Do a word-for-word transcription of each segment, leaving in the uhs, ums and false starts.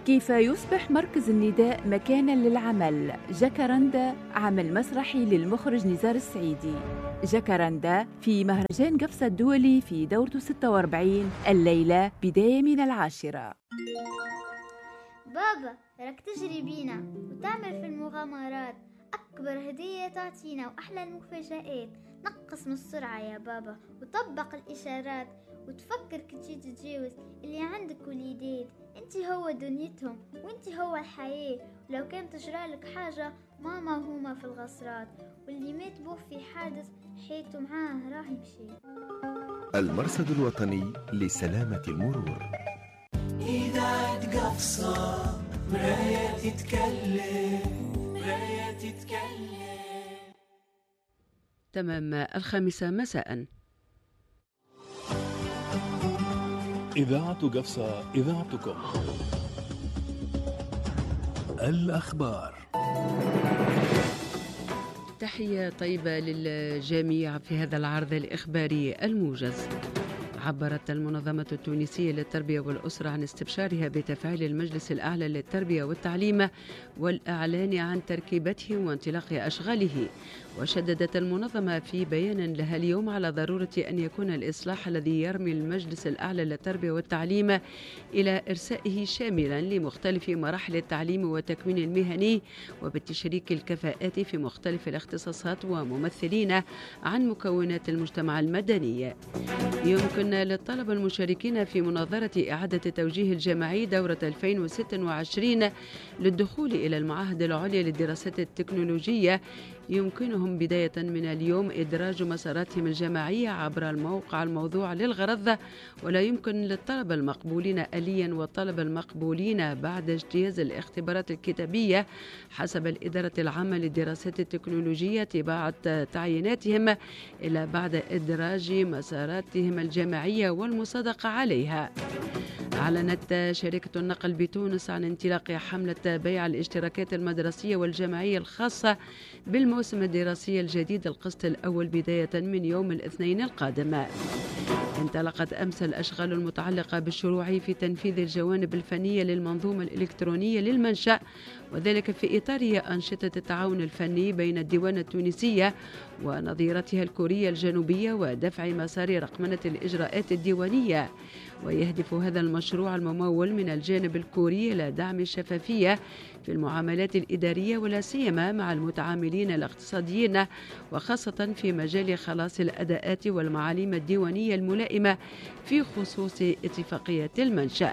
كيف يصبح مركز النداء مكاناً للعمل؟ جاكارندا، عمل مسرحي للمخرج نزار السعيدي. جاكارندا في مهرجان قفصة الدولي في دورته ستة وأربعين، الليلة بداية من العاشرة. بابا راك تجري بينا وتعمل في المغامرات، أكبر هدية تعطينا وأحلى المفاجآت. نقص من السرعة يا بابا وطبق الإشارات، وتفكر كي تتجاوز اللي عندك وليدات. انتي هو دنيتهم وانتي هو الحياة، ولو كان تجرالك حاجة ماما هما في الغصرات، واللي مات بوه في حادث حيته معاه راه يمشي. المرصد الوطني لسلامة المرور. إذاعة قفصة، مراية تتكلم، مراية تتكلم. تمام الخامسة مساء. إذاعة قفصة، إذاعتكم. الأخبار. تحية طيبة للجميع في هذا العرض الإخباري الموجز. عبرت المنظمة التونسية للتربية والأسرة عن استبشارها بتفعيل المجلس الأعلى للتربية والتعليم والإعلان عن تركيبته وانطلاق أشغاله. وشددت المنظمة في بيان لها اليوم على ضرورة أن يكون الإصلاح الذي يرمي المجلس الأعلى للتربية والتعليم إلى إرسائه شاملا لمختلف مراحل التعليم والتكوين المهني، وبتشريك الكفاءات في مختلف الاختصاصات وممثلين عن مكونات المجتمع المدني. يمكن للطلبة المشاركين في مناظرة إعادة توجيه الجامعي دورة ألفين وستة وعشرين للدخول إلى المعاهد العليا للدراسات التكنولوجية، يمكنهم بداية من اليوم إدراج مساراتهم الجامعية عبر الموقع الموضوع للغرض، ولا يمكن للطلبة المقبولين آليا والطلبة المقبولين بعد اجتياز الاختبارات الكتابية حسب الإدارة العامة للدراسات التكنولوجية طباعة تعييناتهم إلا بعد إدراج مساراتهم الجامعية والمصادقة عليها. أعلنت شركة النقل بتونس عن انطلاق حملة بيع الاشتراكات المدرسية والجامعية الخاصة بالموسم الدراسي الجديد القسط الأول بداية من يوم الاثنين القادم. انطلقت أمس الأشغال المتعلقة بالشروع في تنفيذ الجوانب الفنية للمنظومة الإلكترونية للمنشأ، وذلك في إطار أنشطة التعاون الفني بين الديوان التونسية ونظيرتها الكورية الجنوبية ودفع مسار رقمنة الإجراءات الديوانية. ويهدف هذا المشروع الممول من الجانب الكوري إلى دعم الشفافية في المعاملات الإدارية ولا سيما مع المتعاملين الاقتصاديين، وخاصة في مجال خلاص الأداءات والمعاليم الديوانية الملائمة في خصوص اتفاقية المنشأ.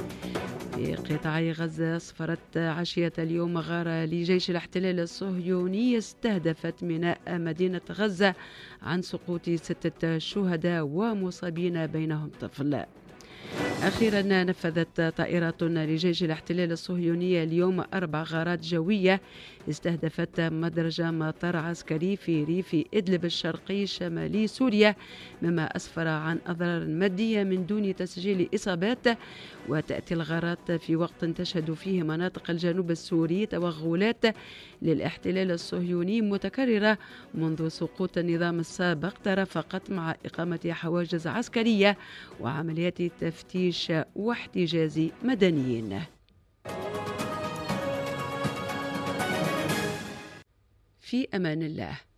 في قطاع غزة أسفرت عشية اليوم غارة لجيش الاحتلال الصهيوني استهدفت ميناء مدينة غزة عن سقوط ستة شهداء ومصابين بينهم طفل. أخيرا نفذت طائرات لجيش الاحتلال الصهيوني اليوم أربع غارات جوية استهدفت مدرج مطار عسكري في ريف إدلب الشرقي شمالي سوريا، مما أسفر عن أضرار مادية من دون تسجيل إصابات. وتأتي الغارات في وقت تشهد فيه مناطق الجنوب السوري توغلات للاحتلال الصهيوني متكررة منذ سقوط النظام السابق، ترافقت مع إقامة حواجز عسكرية وعمليات تفتيش واحتجاز مدنيين. في أمان الله.